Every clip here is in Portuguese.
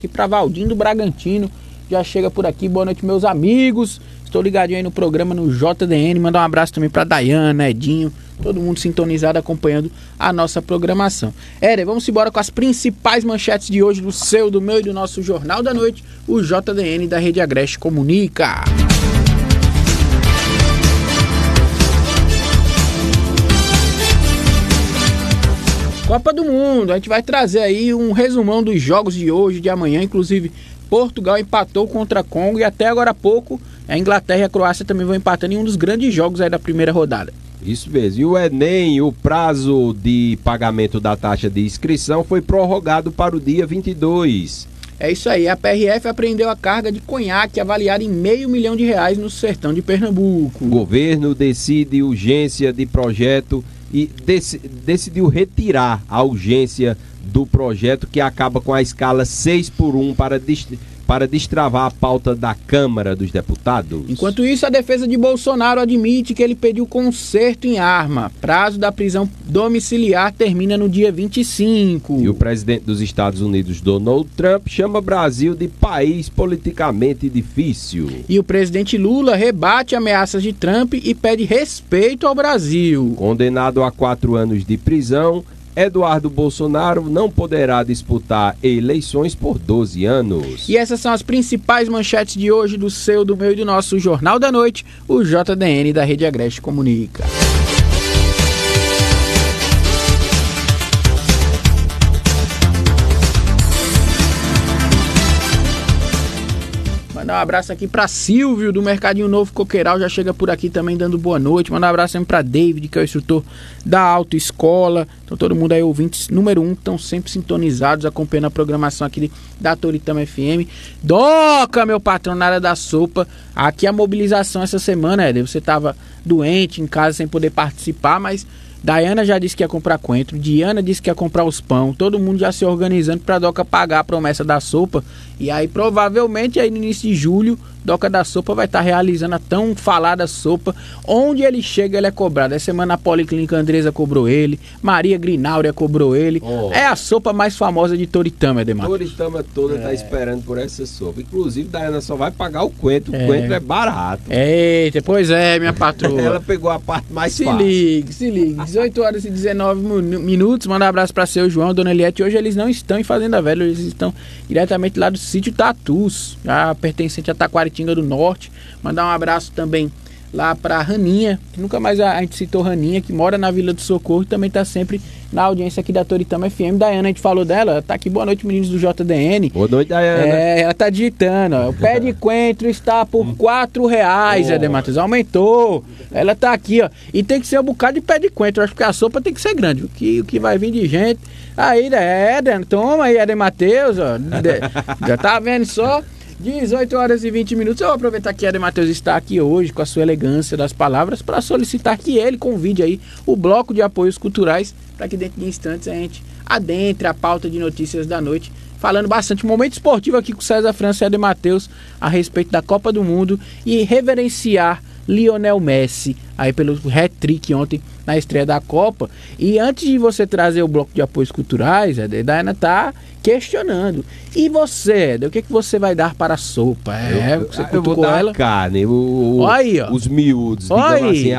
Aqui para Valdinho do Bragantino, já chega por aqui. Boa noite, meus amigos. Estou ligadinho aí no programa no JDN. Mandar um abraço também para Dayana, Edinho, todo mundo sintonizado acompanhando a nossa programação. Éder, vamos embora com as principais manchetes de hoje do seu, do meu e do nosso Jornal da Noite, o JDN da Rede Agreste Comunica. Copa do Mundo, a gente vai trazer aí um resumão dos jogos de hoje, de amanhã. Inclusive, Portugal empatou contra Congo e até agora há pouco a Inglaterra e a Croácia também vão empatando em um dos grandes jogos aí da primeira rodada. Isso mesmo. E o Enem, o prazo de pagamento da taxa de inscrição foi prorrogado para o dia 22. É isso aí, a PRF apreendeu a carga de conhaque avaliada em R$500 mil no sertão de Pernambuco. O governo decide urgência de projeto e decidiu retirar a urgência do projeto que acaba com a escala 6x1 para destravar a pauta da Câmara dos Deputados. Enquanto isso, a defesa de Bolsonaro admite que ele pediu conserto em arma. Prazo da prisão domiciliar termina no dia 25. E o presidente dos Estados Unidos, Donald Trump, chama Brasil de país politicamente difícil. E o presidente Lula rebate ameaças de Trump e pede respeito ao Brasil. Condenado a 4 anos de prisão, Eduardo Bolsonaro não poderá disputar eleições por 12 anos. E essas são as principais manchetes de hoje do seu, do meu e do nosso Jornal da Noite, o JDN da Rede Agreste Comunica. Mandar um abraço aqui para Silvio do Mercadinho Novo Coqueiral, já chega por aqui também dando boa noite. Mandar um abraço também para David, que é o instrutor da autoescola. Então todo mundo aí, ouvintes número 1, que estão sempre sintonizados, acompanhando a programação aqui da Toritama FM. Doca, meu patrão, na área da sopa. Aqui a mobilização essa semana, Éder, você estava doente em casa sem poder participar, mas Dayana já disse que ia comprar coentro, Diana disse que ia comprar os pão, todo mundo já se organizando para Doca pagar a promessa da sopa. E aí provavelmente aí no início de julho, Doca da Sopa vai estar realizando a tão falada sopa. Onde ele chega, ele é cobrado. Essa semana a Policlínica Andresa cobrou ele, Maria Grináuria cobrou ele. É a sopa mais famosa de Toritama, Edemar. Toritama toda tá esperando por essa sopa. Inclusive, Dayana só vai pagar o coentro. O coentro é barato. Eita, pois é, minha patroa. Ela pegou a parte mais fácil. Se ligue. 18 horas e 19 minutos. Manda um abraço para seu João, Dona Eliette. Hoje eles não estão em Fazenda Velha, eles estão diretamente lá do sítio Tatus, já pertencente a Taquaritinga do Norte. Mandar um abraço também lá para Raninha, que nunca mais a gente citou Raninha, que mora na Vila do Socorro e também está sempre na audiência aqui da Toritama FM. Dayana, a gente falou dela, tá aqui. Boa noite, meninos do JDN. Boa noite, Dayana. Ela tá digitando, ó. O pé de coentro está por R$4, Edematheus. Aumentou. Ela tá aqui, ó. E tem que ser um bocado de pé de coentro. Acho que a sopa tem que ser grande. O que vai vir de gente. Aí, toma aí, Edematheus, ó. Já tá vendo só? 18 horas e 20 minutos. Eu vou aproveitar que Edematheus está aqui hoje com a sua elegância das palavras para solicitar que ele convide aí o bloco de apoios culturais para que dentro de instantes a gente adentre a pauta de notícias da noite, falando bastante momento esportivo aqui com César França e Edematheus a respeito da Copa do Mundo e reverenciar Lionel Messi aí pelo hat-trick ontem na estreia da Copa. E antes de você trazer o bloco de apoios culturais, a Dayana tá questionando. E você, o que você vai dar para a sopa? Eu vou dar ela? A carne, aí, ó. Os miúdos, digamos assim,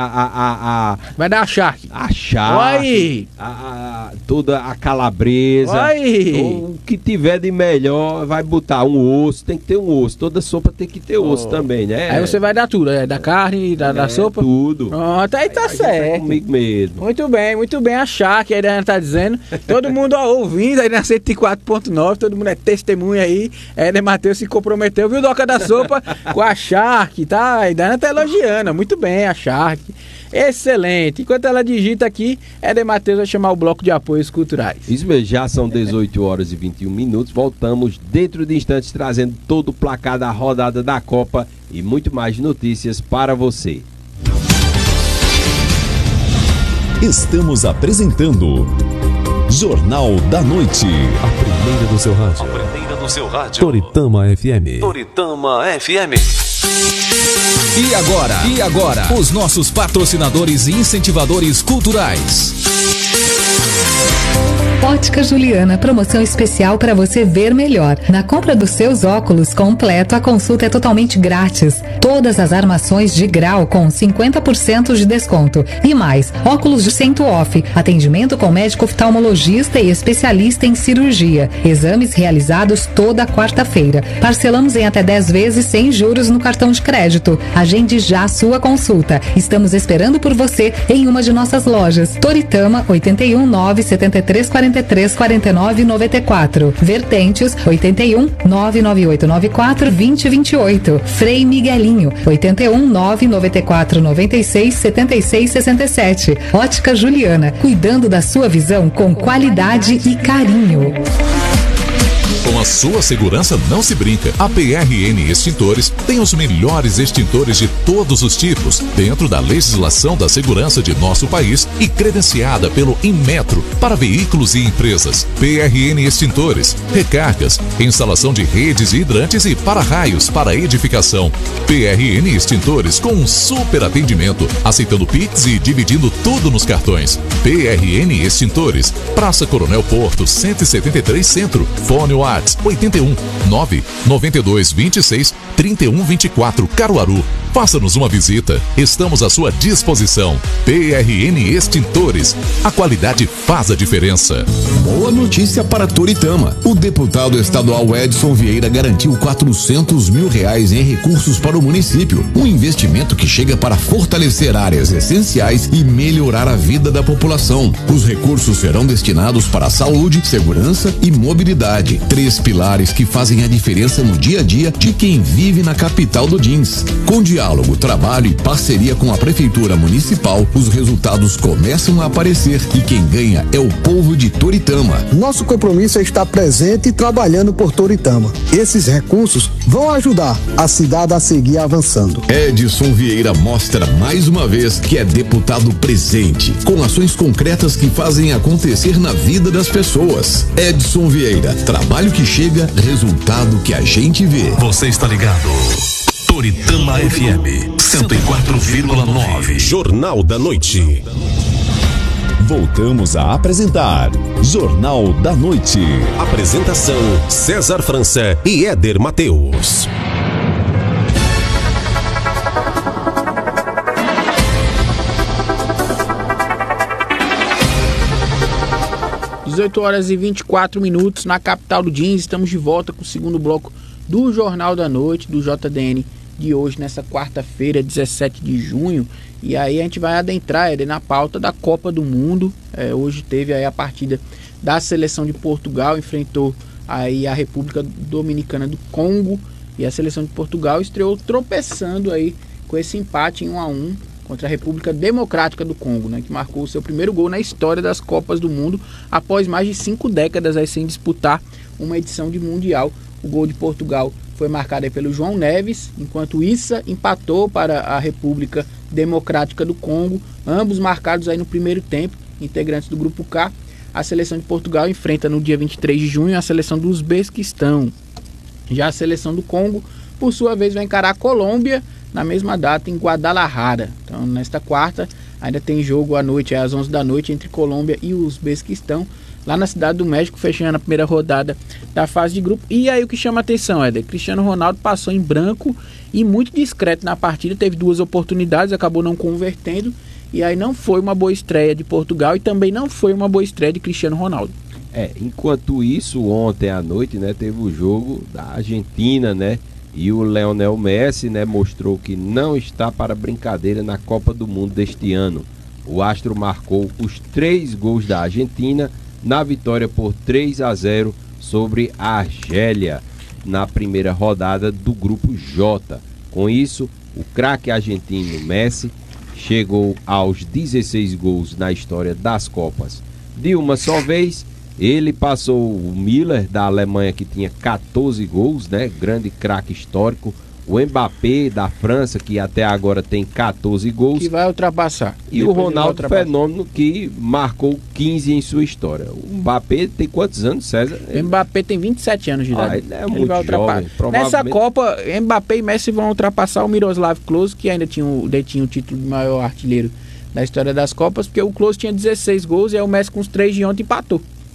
vai dar a charque. A charque, toda a calabresa. O que tiver de melhor, vai botar um osso, tem que ter um osso. Toda sopa tem que ter osso também, né? Aí você vai dar tudo, da carne, da sopa? Tudo. Pronto, aí tá certo. Tá comigo mesmo. Muito bem, a charque, a Dayana tá dizendo. Todo mundo ouvindo aí na 104.9, todo mundo é testemunha aí. Edematheus se comprometeu, viu, Doca da Sopa, com a charque, tá? A Dayana tá elogiando, muito bem, a charque. Excelente. Enquanto ela digita aqui, Edematheus vai chamar o bloco de apoios culturais. Isso mesmo, já são 18 horas e 21 minutos. Voltamos dentro de instantes trazendo todo o placar da rodada da Copa e muito mais notícias para você. Estamos apresentando Jornal da Noite. A primeira do seu rádio. Toritama FM. Toritama FM. E agora, os nossos patrocinadores e incentivadores culturais. Ótica Juliana, promoção especial para você ver melhor. Na compra dos seus óculos completo, a consulta é totalmente grátis. Todas as armações de grau com 50% de desconto. E mais, óculos de cento off, atendimento com médico oftalmologista e especialista em cirurgia. Exames realizados toda quarta-feira. Parcelamos em até 10 vezes sem juros no cartão de crédito. Agende já a sua consulta. Estamos esperando por você em uma de nossas lojas. Toritama, 81 973 43 49 94. Vertentes, 81 99894 2028. Frei Miguelinho, 81 994 96 76 67. Ótica Juliana, cuidando da sua visão com qualidade e carinho. Com a sua segurança não se brinca. A PRN Extintores tem os melhores extintores de todos os tipos, dentro da legislação da segurança de nosso país e credenciada pelo Inmetro para veículos e empresas. PRN Extintores, recargas, instalação de redes e hidrantes e para-raios para edificação. PRN Extintores com um super atendimento, aceitando Pix e dividindo tudo nos cartões. PRN Extintores, Praça Coronel Porto, 173 Centro. Fone WhatsApp 81 992 26 31 24 Caruaru. Faça-nos uma visita. Estamos à sua disposição. PRN Extintores. A qualidade faz a diferença. Boa notícia para Toritama. O deputado estadual Edson Vieira garantiu R$400 mil em recursos para o município. Um investimento que chega para fortalecer áreas essenciais e melhorar a vida da população. Os recursos serão destinados para a saúde, segurança e mobilidade. 3 pilares que fazem a diferença no dia a dia de quem vive na capital do jeans. Com diálogo, trabalho e parceria com a Prefeitura Municipal, os resultados começam a aparecer e quem ganha é o povo de Toritama. Nosso compromisso é estar presente e trabalhando por Toritama. Esses recursos vão ajudar a cidade a seguir avançando. Edson Vieira mostra mais uma vez que é deputado presente, com ações concretas que fazem acontecer na vida das pessoas. Edson Vieira, trabalho que chega, resultado que a gente vê. Você está ligado? Toritama FM 104,9. Jornal da Noite. Voltamos a apresentar Jornal da Noite. Apresentação César França e Éder Mateus. 18 horas e 24 minutos na capital do jeans. Estamos de volta com o segundo bloco do Jornal da Noite, do JDN de hoje, nessa quarta-feira, 17 de junho. E aí a gente vai adentrar na pauta da Copa do Mundo. Hoje teve aí a partida da seleção de Portugal, enfrentou aí a República Dominicana do Congo. E a seleção de Portugal estreou tropeçando aí com esse empate em 1-1 contra a República Democrática do Congo, né, que marcou o seu primeiro gol na história das Copas do Mundo após mais de 5 décadas aí sem disputar uma edição de Mundial. O gol de Portugal foi marcado aí pelo João Neves, enquanto Issa empatou para a República Democrática do Congo, ambos marcados aí no primeiro tempo, integrantes do Grupo K. A seleção de Portugal enfrenta no dia 23 de junho a seleção do Uzbequistão. Já a seleção do Congo, por sua vez, vai encarar a Colômbia na mesma data em Guadalajara. Então, nesta quarta, ainda tem jogo à noite, às 11 da noite, entre Colômbia e o Uzbequistão, lá na Cidade do México, fechando a primeira rodada da fase de grupo. E aí o que chama a atenção, Éder, Cristiano Ronaldo passou em branco e muito discreto na partida, teve 2 oportunidades, acabou não convertendo, e aí não foi uma boa estreia de Portugal e também não foi uma boa estreia de Cristiano Ronaldo. Enquanto isso, ontem à noite, né, teve o jogo da Argentina, né, e o Lionel Messi, né, mostrou que não está para brincadeira na Copa do Mundo deste ano. O astro marcou os 3 gols da Argentina na vitória por 3-0 sobre a Argélia na primeira rodada do Grupo J. Com isso, o craque argentino Messi chegou aos 16 gols na história das Copas. De uma só vez, ele passou o Müller da Alemanha, que tinha 14 gols, né? Grande craque histórico. O Mbappé da França, que até agora tem 14 gols. Que vai ultrapassar. E o Ronaldo Fenômeno, que marcou 15 em sua história. O Mbappé tem quantos anos, César? O Mbappé tem 27 anos de idade. Ele é muito vai ultrapassar. Jovem, nessa Copa, Mbappé e Messi vão ultrapassar o Miroslav Klose, que ainda detinha o título de maior artilheiro da história das Copas, porque o Klose tinha 16 gols e aí o Messi com os 3 de ontem empatou.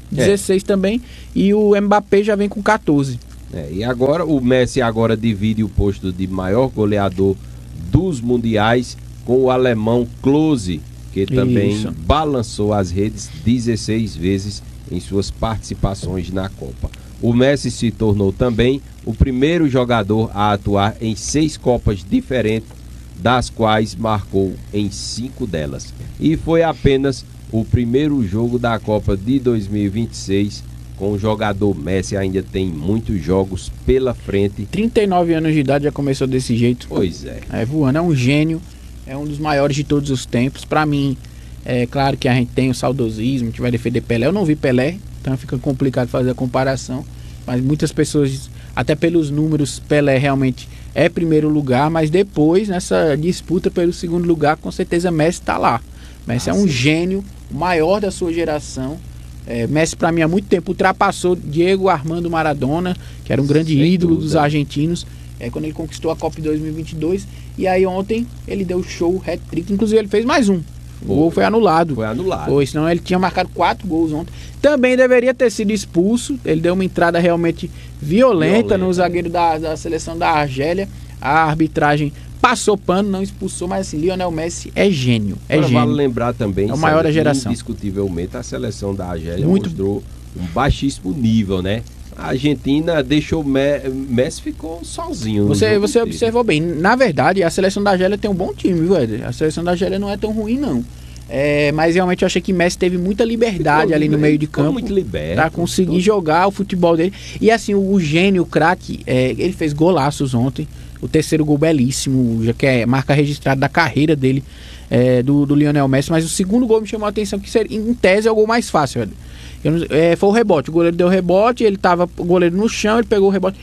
16 também, e o Mbappé já vem com 14. E agora o Messi divide o posto de maior goleador dos mundiais com o alemão Klose, que também balançou as redes 16 vezes em suas participações na Copa. O Messi se tornou também o primeiro jogador a atuar em 6 Copas diferentes, das quais marcou em 5 delas. E foi apenas o primeiro jogo da Copa de 2026 com o jogador Messi. Ainda tem muitos jogos pela frente. 39 anos de idade, já começou desse jeito. Pois é. Voando, é um gênio, é um dos maiores de todos os tempos. Pra mim, é claro que a gente tem o saudosismo, que vai defender Pelé. Eu não vi Pelé, então fica complicado fazer a comparação. Mas muitas pessoas, até pelos números, Pelé realmente é primeiro lugar, mas depois, nessa disputa pelo segundo lugar, com certeza Messi tá lá. Messi é um gênio, o maior da sua geração. Messi, para mim, há muito tempo ultrapassou Diego Armando Maradona, que era um grande ídolo dos argentinos, quando ele conquistou a Copa de 2022. E aí ontem ele deu show, hat-trick, inclusive ele fez mais um. O gol foi anulado. Senão ele tinha marcado 4 gols ontem. Também deveria ter sido expulso. Ele deu uma entrada realmente violenta no zagueiro da seleção da Argélia. A arbitragem passou pano, não expulsou, mas assim, Lionel Messi é gênio. Vale lembrar também, é o maior da geração. Indiscutivelmente, a seleção da Argélia mostrou um baixíssimo nível, né? A Argentina deixou Messi ficou sozinho. Você observou bem. Na verdade, a seleção da Argélia tem um bom time, viu, Éder? A seleção da Argélia não é tão ruim, não. Mas realmente eu achei que Messi teve muita liberdade ali no meio de campo para conseguir jogar o futebol dele. E assim, o gênio, o craque, ele fez golaços ontem. O terceiro gol belíssimo, já que é marca registrada da carreira dele, do Lionel Messi. Mas o segundo gol me chamou a atenção, que seria, em tese é o gol mais fácil, Éder. Foi o rebote, o goleiro deu rebote, o goleiro no chão, ele pegou o rebote.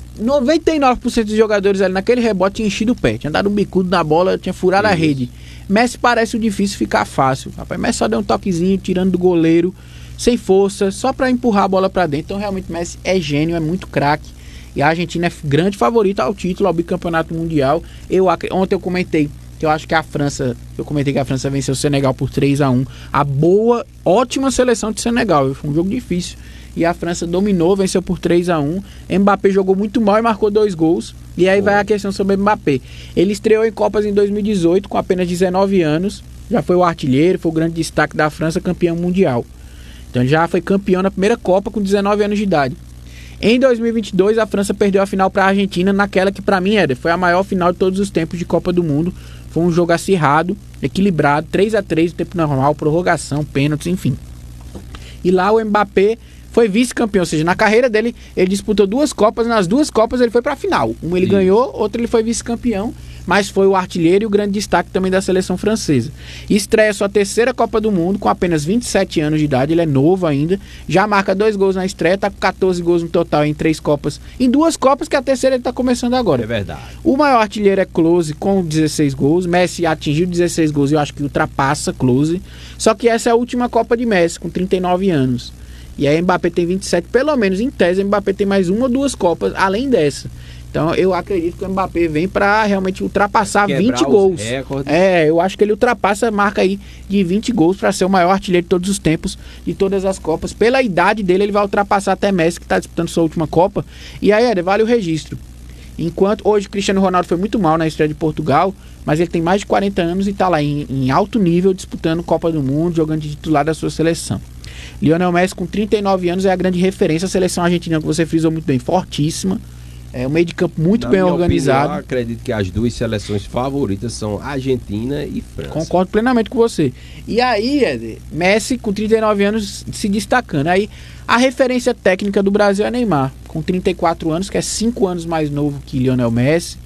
99% dos jogadores ali naquele rebote tinha enchido o pé, tinha dado um bicudo na bola, tinha furado a rede. Messi parece o difícil ficar fácil. Rapaz, Messi só deu um toquezinho, tirando do goleiro, sem força, só para empurrar a bola para dentro. Então realmente Messi é gênio, é muito craque. E a Argentina é grande favorita ao título, ao bicampeonato mundial. Ontem eu comentei que eu acho que a França venceu o Senegal por 3-1. A ótima seleção de Senegal. Foi um jogo difícil. E a França dominou, venceu por 3-1. Mbappé jogou muito mal e marcou 2 gols. E aí vai a questão sobre Mbappé. Ele estreou em Copas em 2018 com apenas 19 anos. Já foi o artilheiro, foi o grande destaque da França, campeão mundial. Então ele já foi campeão na primeira Copa com 19 anos de idade. Em 2022, a França perdeu a final para a Argentina, naquela que para mim, Éder, foi a maior final de todos os tempos de Copa do Mundo. Foi um jogo acirrado, equilibrado, 3-3 no tempo normal, prorrogação, pênaltis, enfim. E lá o Mbappé foi vice-campeão, ou seja, na carreira dele ele disputou 2 Copas, nas 2 Copas ele foi para a final. Uma ele ganhou, outra ele foi vice-campeão, mas foi o artilheiro e o grande destaque também da seleção francesa. Estreia sua terceira Copa do Mundo com apenas 27 anos de idade, ele é novo ainda, já marca 2 gols na estreia, tá com 14 gols no total em 3 Copas, em 2 Copas, que a terceira ele tá começando agora. É verdade. O maior artilheiro é Klose com 16 gols, Messi atingiu 16 gols e eu acho que ultrapassa Klose, só que essa é a última Copa de Messi, com 39 anos. E aí Mbappé tem 27, pelo menos em tese, Mbappé tem mais 1 ou 2 Copas além dessa. Então eu acredito que o Mbappé vem para realmente ultrapassar 20 gols. Eu acho que ele ultrapassa a marca aí de 20 gols para ser o maior artilheiro de todos os tempos, de todas as Copas. Pela idade dele, ele vai ultrapassar até Messi, que está disputando sua última Copa. E aí, vale o registro. Enquanto hoje Cristiano Ronaldo foi muito mal na estreia de Portugal, mas ele tem mais de 40 anos e está lá em alto nível, disputando Copa do Mundo, jogando de titular da sua seleção. Lionel Messi, com 39 anos, é a grande referência. A seleção argentina, que você frisou muito bem, fortíssima. Um meio de campo muito bem organizado. Opinião, eu acredito que as 2 seleções favoritas são Argentina e França. Concordo plenamente com você. E aí, Éder, Messi com 39 anos se destacando. Aí a referência técnica do Brasil é Neymar, com 34 anos, que é 5 anos mais novo que Lionel Messi,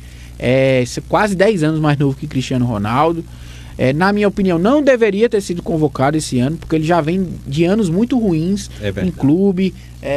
quase 10 anos mais novo que Cristiano Ronaldo. Na minha opinião, não deveria ter sido convocado esse ano, porque ele já vem de anos muito ruins em clube.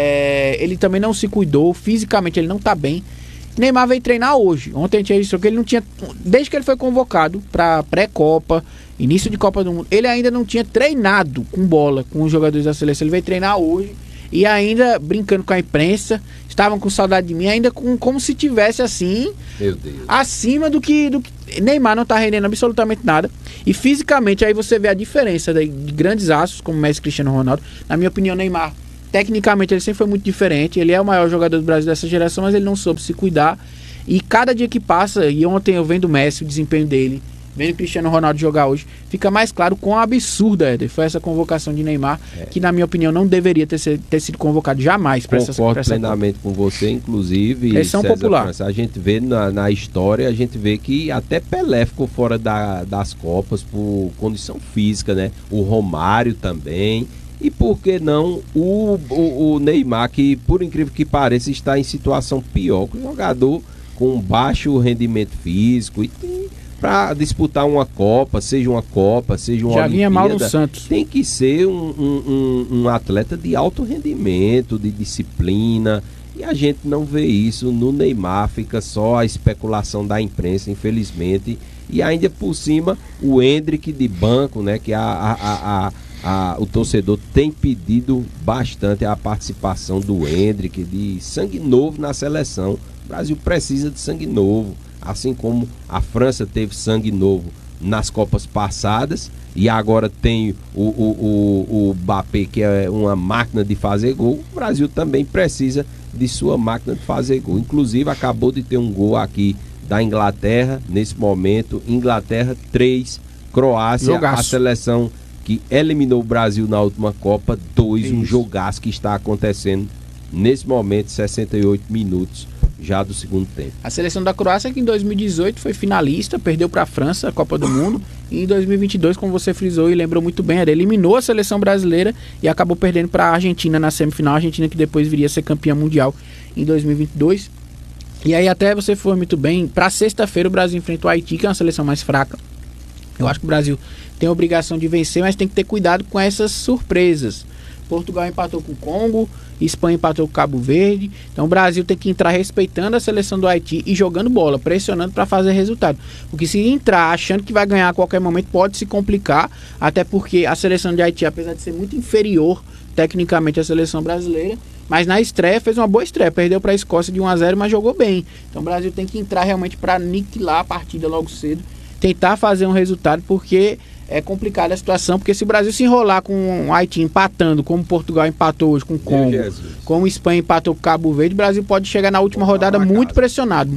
Ele também não se cuidou, fisicamente ele não tá bem. Neymar veio treinar hoje. Ontem a gente registrou que ele não tinha, desde que ele foi convocado para pré-copa, início de Copa do Mundo, ele ainda não tinha treinado com bola com os jogadores da seleção. Ele veio treinar hoje e ainda brincando com a imprensa. Estavam com saudade de mim, ainda como se tivesse assim, meu Deus, acima do que Neymar não tá rendendo absolutamente nada. E fisicamente aí você vê a diferença de grandes astros como Messi e Cristiano Ronaldo. Na minha opinião, Neymar Tecnicamente ele sempre foi muito diferente, ele é o maior jogador do Brasil dessa geração, mas ele não soube se cuidar. E cada dia que passa, e ontem eu vendo o Messi, o desempenho dele, vendo o Cristiano Ronaldo jogar hoje, fica mais claro quão absurda, Éder, foi essa convocação de Neymar, que na minha opinião não deveria ter sido convocado jamais para essa Copa. Concordo plenamente com você, inclusive. Pressão popular. França, a gente vê na história, a gente vê que até Pelé ficou fora das Copas por condição física, né? O Romário também. E por que não o Neymar, que por incrível que pareça está em situação pior que o jogador com baixo rendimento físico e para disputar uma Copa, seja uma Já vinha mal no Santos. Tem que ser um atleta de alto rendimento, de disciplina, e a gente não vê isso no Neymar, fica só a especulação da imprensa, infelizmente, e ainda por cima o Endrick de banco, né, que o torcedor tem pedido bastante a participação do Endrick, de sangue novo na seleção. O Brasil precisa de sangue novo, assim como a França teve sangue novo nas Copas passadas, e agora tem o Mbappé, que é uma máquina de fazer gol. O Brasil também precisa de sua máquina de fazer gol. Inclusive acabou de ter um gol aqui da Inglaterra, nesse momento, Inglaterra 3, Croácia, Jogaço. A seleção que eliminou o Brasil na última Copa, 2, um jogaço que está acontecendo nesse momento, 68 minutos já do segundo tempo. A seleção da Croácia, que em 2018 foi finalista, perdeu para a França a Copa do Mundo, e em 2022, como você frisou e lembrou muito bem, eliminou a seleção brasileira e acabou perdendo para a Argentina na semifinal, a Argentina que depois viria a ser campeã mundial em 2022. E aí até você foi muito bem, para sexta-feira o Brasil enfrenta o Haiti, que é uma seleção mais fraca. Eu acho que o Brasil tem a obrigação de vencer, mas tem que ter cuidado com essas surpresas. Portugal empatou com o Congo, Espanha empatou com o Cabo Verde. Então o Brasil tem que entrar respeitando a seleção do Haiti e jogando bola, pressionando para fazer resultado. Porque se entrar achando que vai ganhar a qualquer momento, pode se complicar, até porque a seleção de Haiti, apesar de ser muito inferior tecnicamente à seleção brasileira, mas na estreia fez uma boa estreia, perdeu para a Escócia de 1-0, mas jogou bem. Então o Brasil tem que entrar realmente para aniquilar a partida logo cedo, tentar fazer um resultado, porque é complicada a situação, porque se o Brasil se enrolar com o Haiti empatando, como Portugal empatou hoje com o Congo, como Espanha empatou com o Cabo Verde, o Brasil pode chegar na última rodada muito pressionado,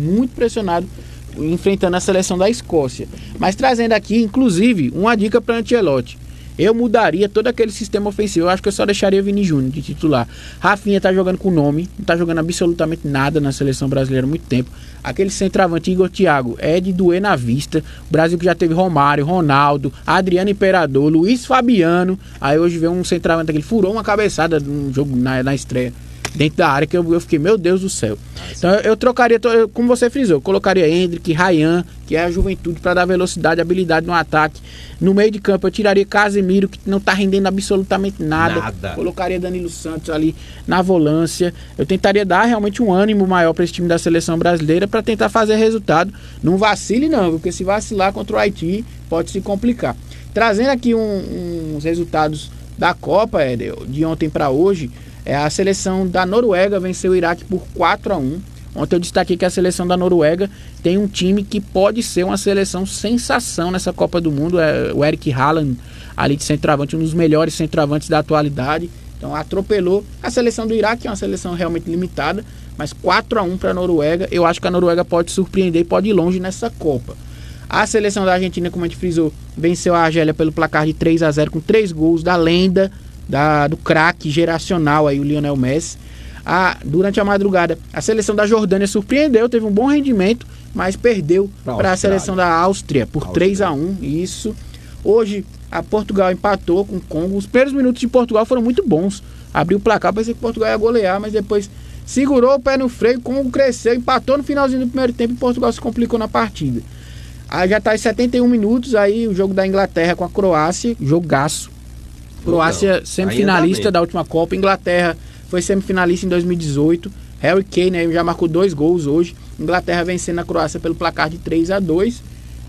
enfrentando a seleção da Escócia. Mas trazendo aqui, inclusive, uma dica para Ancelotti. Eu mudaria todo aquele sistema ofensivo. Eu acho que eu só deixaria Vini Júnior de titular. Rafinha tá jogando com nome, não tá jogando absolutamente nada na seleção brasileira há muito tempo. Aquele centroavante Igor Thiago é de doer na vista. O Brasil que já teve Romário, Ronaldo, Adriano Imperador, Luiz Fabiano. Aí hoje veio um centroavante que ele furou uma cabeçada no jogo na estreia, dentro da área, que eu fiquei, meu Deus do céu. Então eu trocaria, como você frisou, eu colocaria Endrick, Ryan, que é a juventude, para dar velocidade, habilidade no ataque. No meio de campo eu tiraria Casemiro, que não tá rendendo absolutamente nada. Colocaria Danilo Santos ali na volância. Eu tentaria dar realmente um ânimo maior para esse time da seleção brasileira, para tentar fazer resultado. Não vacile não, porque se vacilar contra o Haiti pode se complicar. Trazendo aqui uns resultados da Copa, Éder, de ontem para hoje. A seleção da Noruega venceu o Iraque por 4-1. Ontem eu destaquei que a seleção da Noruega tem um time que pode ser uma seleção sensação nessa Copa do Mundo. É o Erik Haaland, ali de centroavante, um dos melhores centroavantes da atualidade. Então atropelou a seleção do Iraque, que é uma seleção realmente limitada, mas 4-1 para a Noruega. Eu acho que a Noruega pode surpreender e pode ir longe nessa Copa. A seleção da Argentina, como a gente frisou, venceu a Argélia pelo placar de 3-0 com 3 gols da lenda, do craque geracional aí, o Lionel Messi. Durante a madrugada, a seleção da Jordânia surpreendeu, teve um bom rendimento, mas perdeu para a seleção da Áustria por 3-1. Isso. Hoje, a Portugal empatou com o Congo. Os primeiros minutos de Portugal foram muito bons. Abriu o placar, pensei que Portugal ia golear, mas depois segurou o pé no freio, o Congo cresceu, empatou no finalzinho do primeiro tempo e Portugal se complicou na partida. Aí já está em 71 minutos, aí o jogo da Inglaterra com a Croácia, jogaço. Croácia semifinalista da última Copa. Inglaterra foi semifinalista em 2018. Harry Kane já marcou 2 gols hoje. Inglaterra vencendo a Croácia pelo placar de 3-2.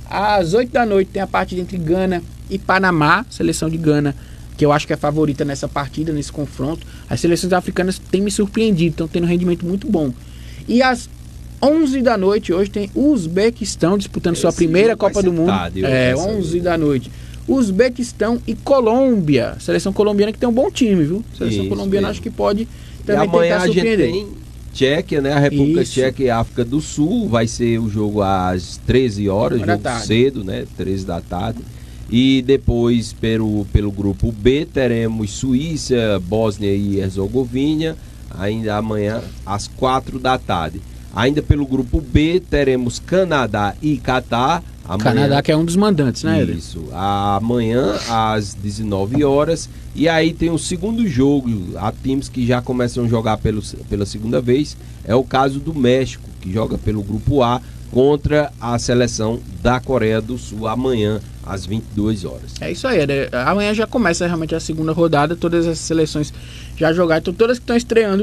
Às 8 da noite tem a partida entre Gana e Panamá. Seleção de Gana, que eu acho que é favorita nessa partida, nesse confronto. As seleções africanas têm me surpreendido, estão tendo um rendimento muito bom. E às 11 da noite hoje tem o Uzbequistão disputando sua primeira Copa do Mundo. 11 da noite. Uzbequistão e Colômbia. Seleção colombiana que tem um bom time, viu? Seleção colombiana acho que pode também tentar surpreender. A gente tem Tchequia, né? A República Tcheca e África do Sul. Vai ser o jogo às 13 horas, jogo cedo, né? 13 da tarde. E depois, pelo grupo B, teremos Suíça, Bósnia e Herzegovina, ainda amanhã às 4 da tarde. Ainda pelo grupo B, teremos Canadá e Catar. Amanhã, Canadá que é um dos mandantes, né, Eder? Isso, amanhã às 19 horas. E aí tem o segundo jogo, há times que já começam a jogar pela segunda vez. É o caso do México, que joga pelo grupo A contra a seleção da Coreia do Sul amanhã às 22 horas. É isso aí, Eder. Amanhã já começa realmente a segunda rodada, todas as seleções já jogaram, então todas que estão estreando,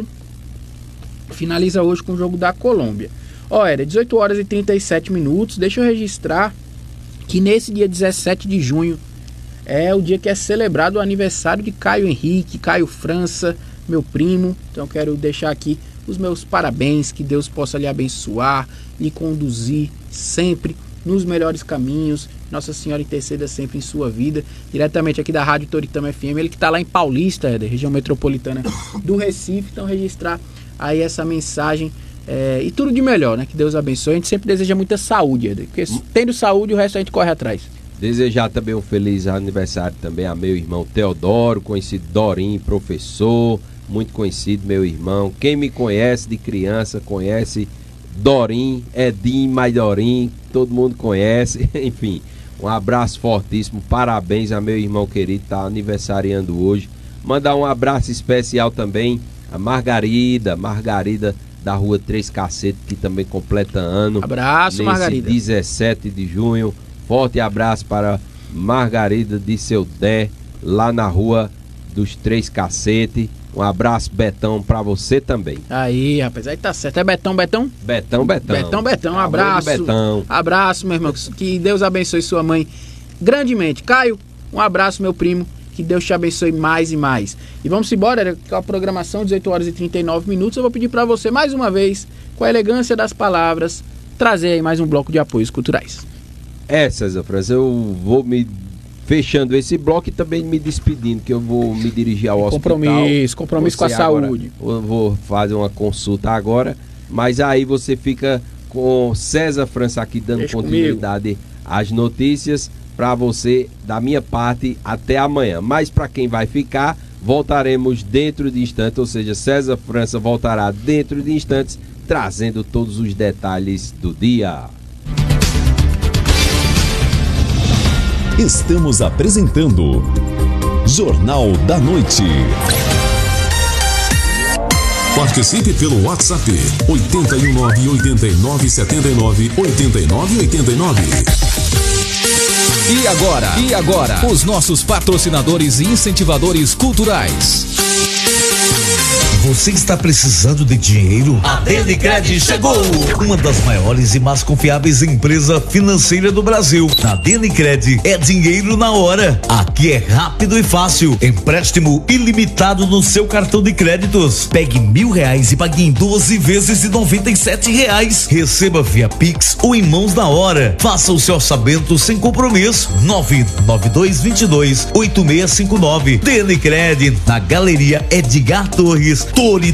finaliza hoje com o jogo da Colômbia. Olha, 18 horas e 37 minutos. Deixa eu registrar que nesse dia 17 de junho é o dia que é celebrado o aniversário de Caio Henrique, Caio França, meu primo. Então eu quero deixar aqui os meus parabéns, que Deus possa lhe abençoar, lhe conduzir sempre nos melhores caminhos. Nossa Senhora interceda sempre em sua vida. Diretamente aqui da Rádio Toritama FM, ele que está lá em Paulista, região metropolitana do Recife. Então registrar aí essa mensagem. E tudo de melhor, né? Que Deus abençoe. A gente sempre deseja muita saúde, porque tendo saúde, o resto a gente corre atrás. Desejar também um feliz aniversário também a meu irmão Teodoro, conhecido Dorim, professor, muito conhecido, meu irmão. Quem me conhece de criança, conhece Dorim, Edim, Maidorim, todo mundo conhece. Enfim, um abraço fortíssimo, parabéns a meu irmão querido, tá aniversariando hoje. Mandar um abraço especial também a Margarida da Rua 3 Cacete, que também completa ano. Abraço, Margarida. 17 de junho. Forte abraço para Margarida de Seu Dé, lá na Rua dos 3 Cacete. Um abraço, Betão, para você também. Aí, rapaz, aí tá certo. É Betão? Betão. Um abraço. Betão. Abraço, meu irmão. Que Deus abençoe sua mãe grandemente. Caio, um abraço, meu primo. Que Deus te abençoe mais e mais. E vamos embora com a programação, 18 horas e 39 minutos. Eu vou pedir para você, mais uma vez, com a elegância das palavras, trazer aí mais um bloco de apoios culturais. César França, eu vou me fechando esse bloco e também me despedindo, que eu vou me dirigir ao hospital. Compromisso com a saúde. Eu vou fazer uma consulta agora, mas aí você fica com César França aqui dando continuidade às notícias. Para você, da minha parte, até amanhã. Mas para quem vai ficar, voltaremos dentro de instantes, ou seja, César França voltará dentro de instantes, trazendo todos os detalhes do dia. Estamos apresentando Jornal da Noite. Participe pelo WhatsApp 819-8979-8989. E agora, os nossos patrocinadores e incentivadores culturais. Você está precisando de dinheiro? A Denicred chegou! Uma das maiores e mais confiáveis empresas financeiras do Brasil. Na Denicred é dinheiro na hora. Aqui é rápido e fácil. Empréstimo ilimitado no seu cartão de créditos. Pegue R$1.000 e pague em 12 vezes de R$97. Receba via Pix ou em mãos na hora. Faça o seu orçamento sem compromisso. 99222-8659. Denicred, na Galeria Edgar Torres, Toritama.